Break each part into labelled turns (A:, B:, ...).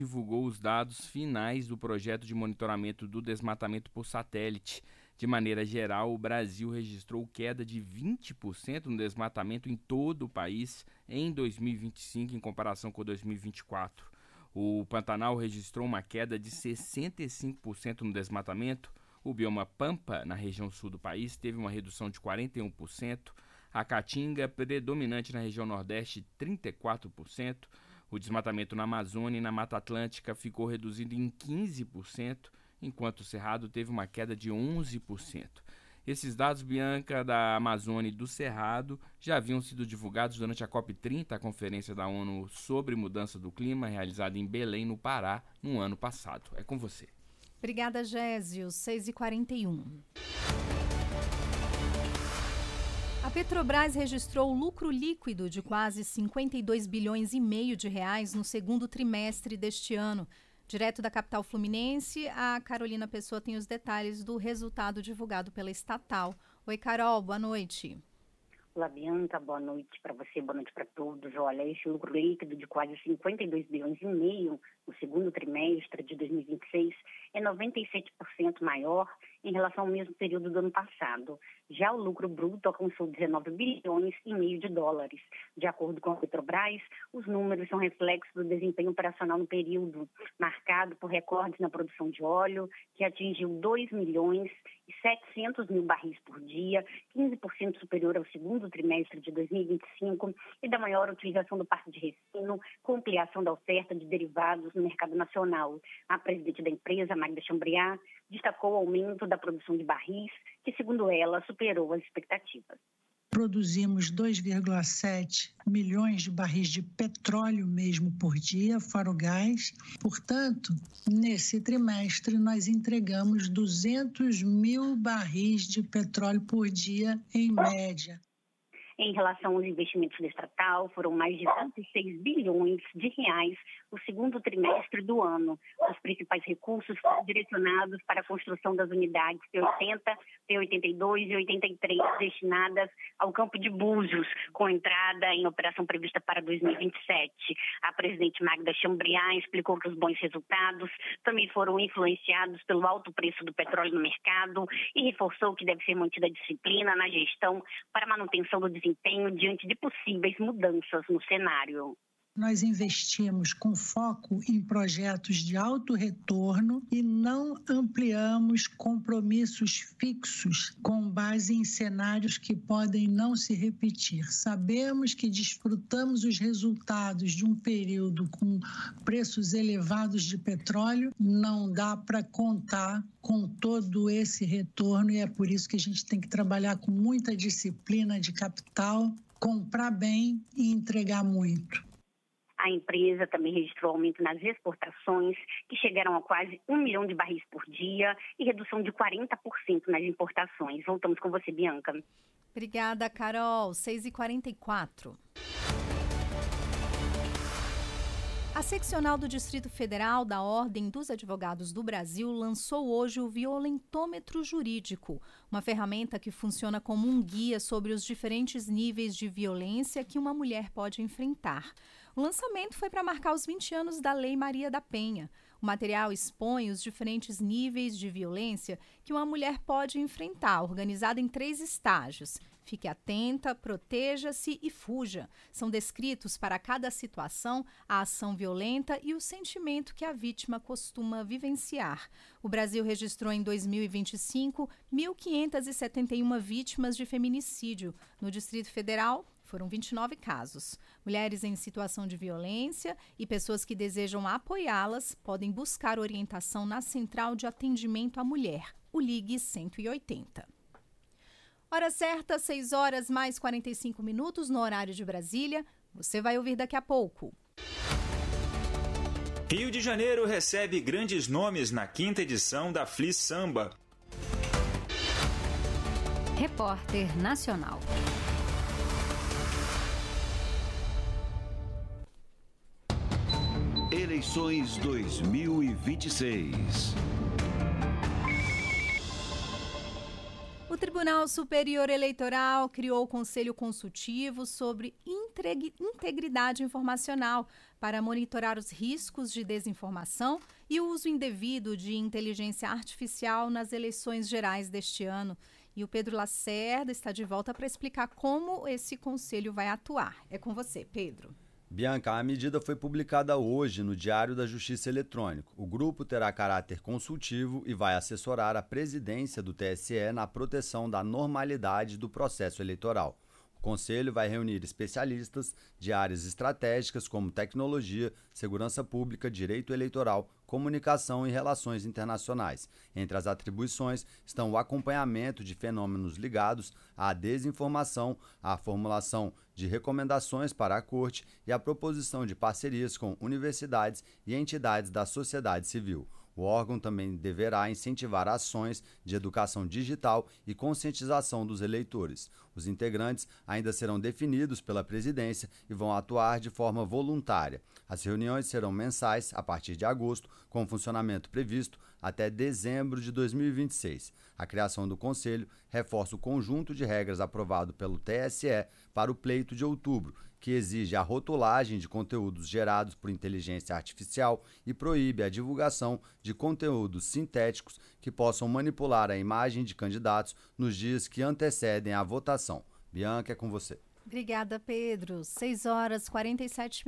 A: divulgou os dados finais do projeto de monitoramento do desmatamento por satélite. De maneira geral, o Brasil registrou queda de 20% no desmatamento em todo o país em 2025, em comparação com 2024. O Pantanal registrou uma queda de 65% no desmatamento. O bioma Pampa, na região sul do país, teve uma redução de 41%. A Caatinga, predominante na região nordeste, 34%. O desmatamento na Amazônia e na Mata Atlântica ficou reduzido em 15%, enquanto o Cerrado teve uma queda de 11%. Esses dados, Bianca, da Amazônia e do Cerrado já haviam sido divulgados durante a COP30, a Conferência da ONU sobre Mudança do Clima, realizada em Belém, no Pará, no ano passado. É com você.
B: Obrigada, Gésio. 6h41. A Petrobras registrou lucro líquido de quase 52 bilhões e meio de reais no segundo trimestre deste ano. Direto da capital fluminense, a Carolina Pessoa tem os detalhes do resultado divulgado pela estatal. Oi, Carol, boa noite.
C: Olá, Bianca, boa noite para você, boa noite para todos. Olha, esse lucro líquido de quase 52 bilhões e meio no segundo trimestre de 2026 é 97% maior em relação ao mesmo período do ano passado. Já o lucro bruto alcançou 19 bilhões e meio de dólares. De acordo com a Petrobras, os números são reflexos do desempenho operacional no período, marcado por recordes na produção de óleo, que atingiu 2 milhões e 700 mil barris por dia, 15% superior ao segundo trimestre de 2025, e da maior utilização do parque de refino, com ampliação da oferta de derivados no mercado nacional. A presidente da empresa, Magda Chambriard, destacou o aumento da produção de barris, que, segundo ela, superou as expectativas.
D: Produzimos 2,7 milhões de barris de petróleo mesmo por dia, fora o gás. Portanto, nesse trimestre, nós entregamos 200 mil barris de petróleo por dia, em média.
C: Em relação aos investimentos da estatal, foram mais de 26 bilhões de reais no segundo trimestre do ano. Os principais recursos foram direcionados para a construção das unidades P80, P82 e 83, destinadas ao campo de Búzios, com entrada em operação prevista para 2027. A presidente Magda Chambriard explicou que os bons resultados também foram influenciados pelo alto preço do petróleo no mercado e reforçou que deve ser mantida a disciplina na gestão para a manutenção do desempenho diante de possíveis mudanças no cenário.
D: Nós investimos com foco em projetos de alto retorno e não ampliamos compromissos fixos com base em cenários que podem não se repetir. Sabemos que desfrutamos os resultados de um período com preços elevados de petróleo, não dá para contar com todo esse retorno e é por isso que a gente tem que trabalhar com muita disciplina de capital, comprar bem e entregar muito.
C: A empresa também registrou aumento nas exportações, que chegaram a quase 1 milhão de barris por dia e redução de 40% nas importações. Voltamos com você, Bianca.
B: Obrigada, Carol. 6h44. A seccional do Distrito Federal da Ordem dos Advogados do Brasil lançou hoje o Violentômetro Jurídico, uma ferramenta que funciona como um guia sobre os diferentes níveis de violência que uma mulher pode enfrentar. O lançamento foi para marcar os 20 anos da Lei Maria da Penha. O material expõe os diferentes níveis de violência que uma mulher pode enfrentar, organizado em 3 estágios. Fique atenta, proteja-se e fuja. São descritos para cada situação a ação violenta e o sentimento que a vítima costuma vivenciar. O Brasil registrou em 2025 1.571 vítimas de feminicídio. No Distrito Federal, foram 29 casos. Mulheres em situação de violência e pessoas que desejam apoiá-las podem buscar orientação na Central de Atendimento à Mulher, o Ligue 180. Hora certa, 6h mais 45 no horário de Brasília. Você vai ouvir daqui a pouco.
E: Rio de Janeiro recebe grandes nomes na 5ª edição da Fli Samba.
F: Repórter Nacional.
G: Eleições 2026.
B: O Tribunal Superior Eleitoral criou o Conselho Consultivo sobre Integridade Informacional para monitorar os riscos de desinformação e o uso indevido de inteligência artificial nas eleições gerais deste ano. E o Pedro Lacerda está de volta para explicar como esse conselho vai atuar. É com você, Pedro.
G: Bianca, a medida foi publicada hoje no Diário da Justiça Eletrônico. O grupo terá caráter consultivo e vai assessorar a presidência do TSE na proteção da normalidade do processo eleitoral. O Conselho vai reunir especialistas de áreas estratégicas como tecnologia, segurança pública, direito eleitoral, comunicação e relações internacionais. Entre as atribuições estão o acompanhamento de fenômenos ligados à desinformação, a formulação de recomendações para a Corte e a proposição de parcerias com universidades e entidades da sociedade civil. O órgão também deverá incentivar ações de educação digital e conscientização dos eleitores. Os integrantes ainda serão definidos pela presidência e vão atuar de forma voluntária. As reuniões serão mensais a partir de agosto, com funcionamento previsto até dezembro de 2026. A criação do Conselho reforça o conjunto de regras aprovado pelo TSE para o pleito de outubro, que exige a rotulagem de conteúdos gerados por inteligência artificial e proíbe a divulgação de conteúdos sintéticos que possam manipular a imagem de candidatos nos dias que antecedem a votação. Bianca, é com você.
B: Obrigada, Pedro. 6h47.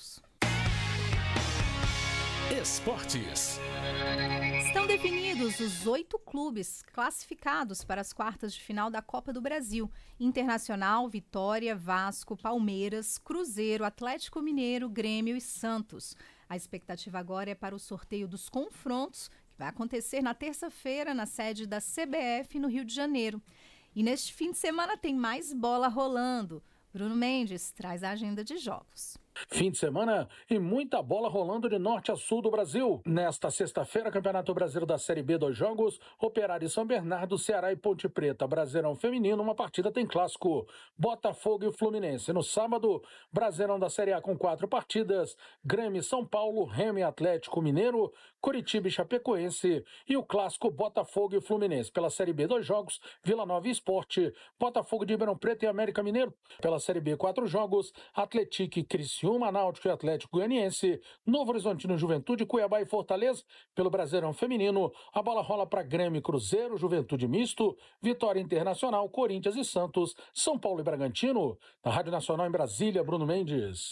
H: Esportes.
B: Estão definidos os 8 clubes classificados para as quartas de final da Copa do Brasil. Internacional, Vitória, Vasco, Palmeiras, Cruzeiro, Atlético Mineiro, Grêmio e Santos. A expectativa agora é para o sorteio dos confrontos, que vai acontecer na terça-feira na sede da CBF no Rio de Janeiro. E neste fim de semana tem mais bola rolando. Bruno Mendes traz a agenda de jogos.
I: Fim de semana e muita bola rolando de norte a sul do Brasil. Nesta sexta-feira, Campeonato Brasileiro da Série B, 2 jogos, Operário e São Bernardo, Ceará e Ponte Preta. Brasileirão Feminino, uma partida tem clássico, Botafogo e Fluminense. No sábado, Brasileirão da Série A com 4 partidas, Grêmio e São Paulo, Remo e Atlético Mineiro, Curitiba e Chapecoense e o clássico Botafogo e Fluminense. Pela Série B, 2 jogos, Vila Nova e Sport, Botafogo de Ribeirão Preto e América Mineiro. Pela Série B, 4 jogos, Atlético e Criciúma, Náutico e Atlético Goianiense, Novo Horizontino, Juventude, Cuiabá e Fortaleza. Pelo Brasileirão Feminino, a bola rola para Grêmio e Cruzeiro, Juventude Misto, Vitória Internacional, Corinthians e Santos, São Paulo e Bragantino. Na Rádio Nacional em Brasília, Bruno Mendes.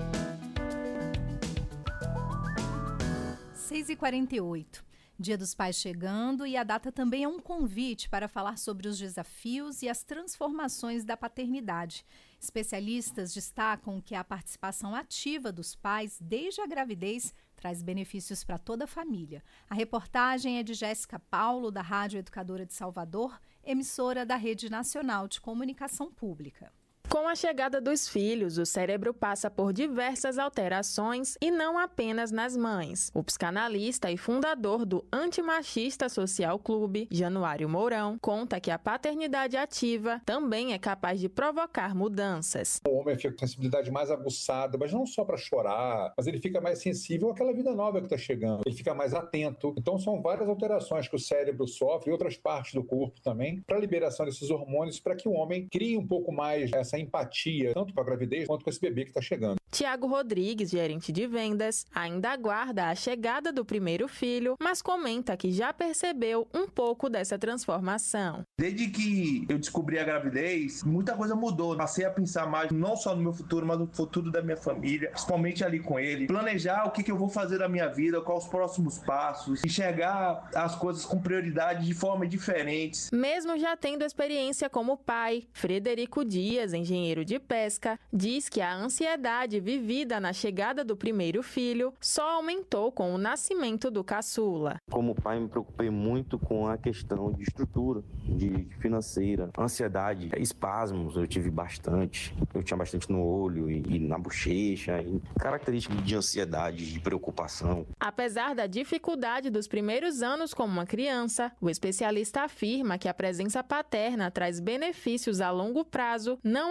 B: 6h48. Dia dos Pais chegando e a data também é um convite para falar sobre os desafios e as transformações da paternidade. Especialistas destacam que a participação ativa dos pais desde a gravidez traz benefícios para toda a família. A reportagem é de Jéssica Paulo, da Rádio Educadora de Salvador, emissora da Rede Nacional de Comunicação Pública.
J: Com a chegada dos filhos, o cérebro passa por diversas alterações e não apenas nas mães. O psicanalista e fundador do Antimachista Social Clube, Januário Mourão, conta que a paternidade ativa também é capaz de provocar mudanças.
K: O homem fica com a sensibilidade mais aguçada, mas não só para chorar, mas ele fica mais sensível àquela vida nova que está chegando. Ele fica mais atento. Então são várias alterações que o cérebro sofre e outras partes do corpo também para a liberação desses hormônios para que o homem crie um pouco mais essa empatia, tanto para a gravidez quanto com esse bebê que está chegando.
J: Tiago Rodrigues, gerente de vendas, ainda aguarda a chegada do primeiro filho, mas comenta que já percebeu um pouco dessa transformação.
L: Desde que eu descobri a gravidez, muita coisa mudou. Passei a pensar mais não só no meu futuro, mas no futuro da minha família, principalmente ali com ele. Planejar o que eu vou fazer na minha vida, quais os próximos passos, enxergar as coisas com prioridade de forma diferentes.
J: Mesmo já tendo experiência como pai, Frederico Dias, engenheiro de pesca, diz que a ansiedade vivida na chegada do primeiro filho só aumentou com o nascimento do caçula.
M: Como pai, me preocupei muito com a questão de estrutura, de financeira, ansiedade, espasmos, eu tive bastante. Eu tinha bastante no olho e na bochecha, e características de ansiedade, de preocupação.
J: Apesar da dificuldade dos primeiros anos como uma criança, o especialista afirma que a presença paterna traz benefícios a longo prazo, não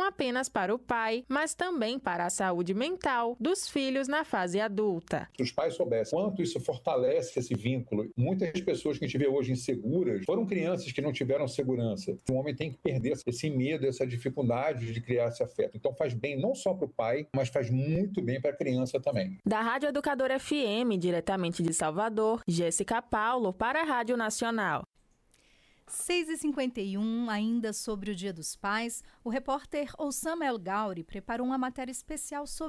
J: apenas para o pai, mas também para a saúde mental dos filhos na fase adulta.
K: Se os pais soubessem quanto isso fortalece esse vínculo, muitas pessoas que a gente vê hoje inseguras foram crianças que não tiveram segurança. Um homem tem que perder esse medo, essa dificuldade de criar esse afeto. Então faz bem não só para o pai, mas faz muito bem para a criança também.
J: Da Rádio Educadora FM, diretamente de Salvador, Jéssica Paulo para a Rádio Nacional.
B: 6h51, ainda sobre o Dia dos Pais, o repórter Oussama El Gauri preparou uma matéria especial sobre